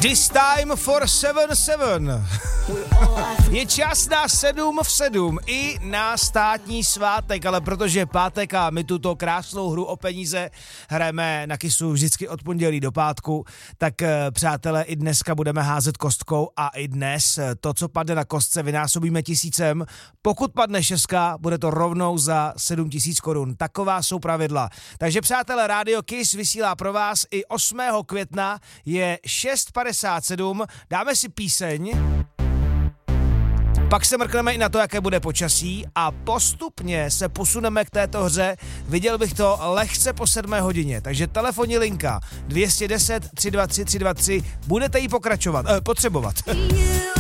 This time for 7-7. Je čas na 7 v 7 i na státní svátek, ale protože pátek a my tuto krásnou hru o peníze hrajeme na Kissu vždycky od pondělí do pátku, tak přátelé, i dneska budeme házet kostkou a i dnes to, co padne na kostce, vynásobíme 1000. Pokud padne 6, bude to rovnou za 7000 korun. Taková jsou pravidla. Takže přátelé, Rádio Kiss vysílá pro vás i 8. května je 6:57. Dáme si píseň, pak se mrkneme i na to, jaké bude počasí a postupně se posuneme k této hře. Viděl bych to lehce po 7 hodině, takže telefonní linka 210 323 323, budete ji potřebovat.